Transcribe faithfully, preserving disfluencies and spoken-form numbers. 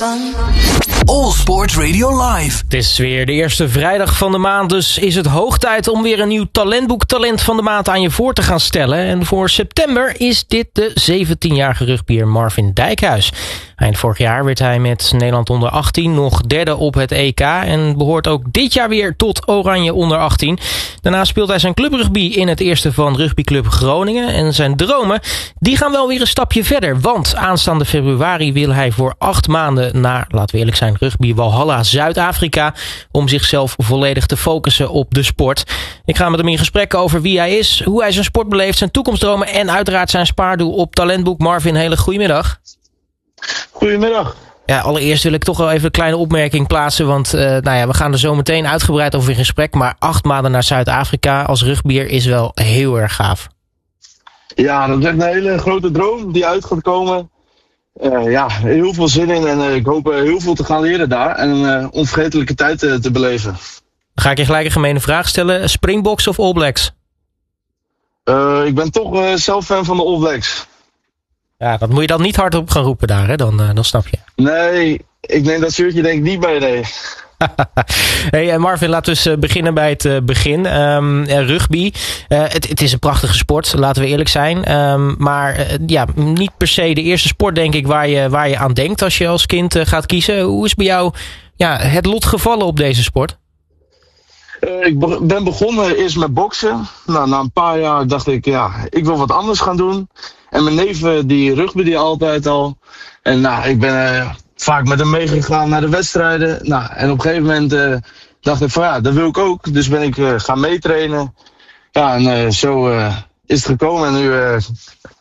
All Sports Radio Live. Het is weer de eerste vrijdag van de maand, dus is het hoog tijd om weer een nieuw talentboek Talent van de Maand aan je voor te gaan stellen. En voor september is dit de zeventienjarige rugbier Marvin Dijkhuis. Eind vorig jaar werd hij met Nederland onder achttien nog derde op het E K en behoort ook dit jaar weer tot Oranje onder achttien. Daarna speelt hij zijn clubrugby in het eerste van rugbyclub Groningen. En zijn dromen die gaan wel weer een stapje verder, want aanstaande februari wil hij voor acht maanden naar, laten we eerlijk zijn, rugby Walhalla Zuid-Afrika om zichzelf volledig te focussen op de sport. Ik ga met hem in gesprek over wie hij is, hoe hij zijn sport beleeft, zijn toekomstdromen en uiteraard zijn spaardoel op talentboek. Marvin, hele goedemiddag. Goedemiddag. Ja, allereerst wil ik toch wel even een kleine opmerking plaatsen, want uh, nou ja, we gaan er zo meteen uitgebreid over in gesprek, maar acht maanden naar Zuid-Afrika als rugbier is wel heel erg gaaf. Ja, dat is echt een hele grote droom die uit gaat komen. Uh, ja, heel veel zin in en uh, ik hoop uh, heel veel te gaan leren daar en een uh, onvergetelijke tijd uh, te beleven. Dan ga ik je gelijk een gemene vraag stellen. Springboks of All Blacks? Uh, ik ben toch uh, zelf fan van de All Blacks. Ja, dat moet je dan niet hardop gaan roepen daar, hè? Dan, uh, dan snap je. Nee, ik neem dat shirtje denk ik niet bij, nee. Hey Marvin, laten we eens beginnen bij het uh, begin. Um, rugby, uh, het, het is een prachtige sport, laten we eerlijk zijn. Um, maar uh, ja, niet per se de eerste sport denk ik waar je, waar je aan denkt als je als kind uh, gaat kiezen. Hoe is bij jou ja, het lot gevallen op deze sport? Uh, ik be- ben begonnen eerst met boksen. Nou, na een paar jaar dacht ik, ja, ik wil wat anders gaan doen. En mijn neef die rugby die altijd al. En nou, ik ben uh, vaak met hem meegegaan naar de wedstrijden. Nou, en op een gegeven moment uh, dacht ik van ja, dat wil ik ook. Dus ben ik uh, gaan meetrainen. Ja, en uh, zo uh, is het gekomen. En nu uh,